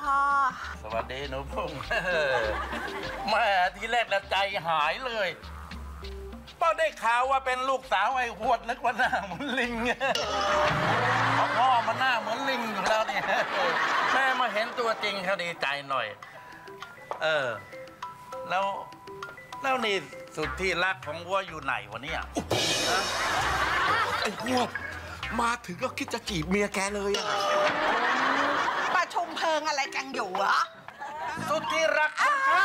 พ่อสวัสดีหนูพุ่งแม่ทีแรกแล้วใจหายเลยป้าได้ข่าวว่าเป็นลูกสาวไอ้หวดนึกว่าหน้าเหมือนลิงพ่อมันหน้าเหมือนลิงอยู่แล้วเนี่ยแม่มาเห็นตัวจริงเขาดีใจหน่อยแล้วนี่สุดที่รักของวัวอยู่ไหนวะเนี่ยไอ้พวกมาถึงก็คิดจะจีบเมียแกเลยอ่ะประชุมเพลิงอะไรกันอยู่เหรอสุดที่รักของใคร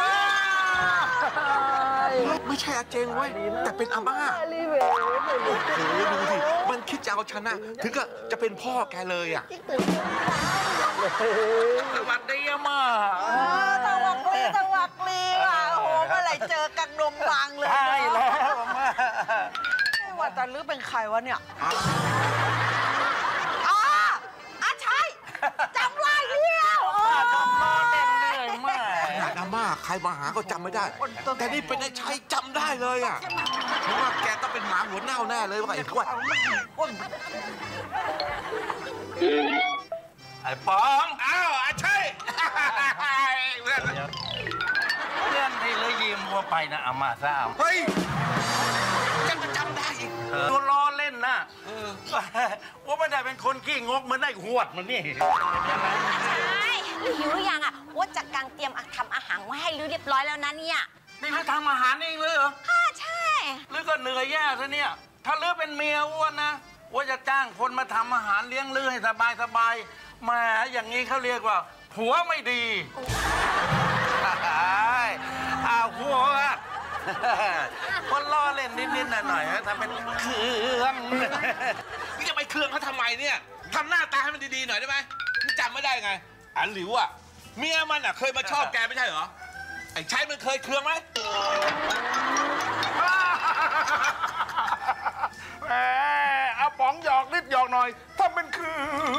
ไม่ใช่อาเจงเว้ยแต่เป็นอาม่าโอ้โหดูสิมันคิดจะเอาชนะถึงก็จะเป็นพ่อแกเลยอ่ะสวัสดีอาม่าสวัสดีว่ะโอ้โหเมื่อไหร่เจอกันลงวางเลยใช่แล้วอาม่าว่าแต่ลือเป็นใครวะเนี่ยใช่จำได้แล้วจำล้อเล่นเลยแม่อาม่าใครมาหาก็จำไม่ได้แต่นี่เป็นไอ้ชัยจำได้เลยอ่ะเพราะว่าแกต้องเป็นหมาหัวเน่าแน่เลยว่าไอ้ทวดไอ้ป๋องอ้าวใช่เพื่อนที่เลยยืมวัวไปนะอาม่าทราบเฮ้ยจำได้อีกตัวล้อเล่นนะว่าไม่ได้เป็นคนขี้งกเหมือนไอ้หวดมันนี่ใช่หิวหรือยังอ่ะว่าจัดการเตรียมทำอาหารไว้ให้ลือเรียบร้อยแล้วนะเนี่ยนี่ลือทำอาหารเองเลยเหรอใช่ลือก็เหนื่อยแย่ซะเนี่ยถ้าลือเป็นเมียอ้วนนะว่าจะจ้างคนมาทำอาหารเลี้ยงลือให้สบายแหมอย่างนี้เขาเรียกว่าผัวไม่ดีหัวคนล้อเล่นนิดๆหน่อยๆทำเป็นเครื่องนี่จะไปเครื่องเขาทำไมเนี่ยทำหน้าตาให้มันดีๆหน่อยได้ไหมนี่จำไม่ได้ไงอันหลิวอ่ะเมียมันอ่ะเคยมาชอบแกไม่ใช่เหรอไอ้ชัยมันเคยเครื่องไหมแหมอาป๋องหยอกนิดหยอกหน่อยถ้าเป็นคือ